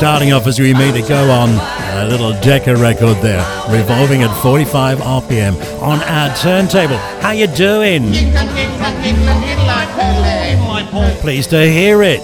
Starting off as we made it go on a little Decca record there, revolving at 45 RPM on our turntable. How you doing? Pleased to hear it.